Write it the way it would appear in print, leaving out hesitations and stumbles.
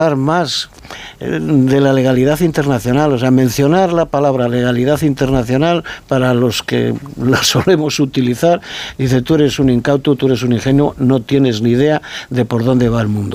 más de la legalidad internacional, o sea, mencionar la palabra legalidad internacional para los que la solemos utilizar, dice, tú eres un incauto, tú eres un ingenuo, no tienes ni idea de por dónde va el mundo.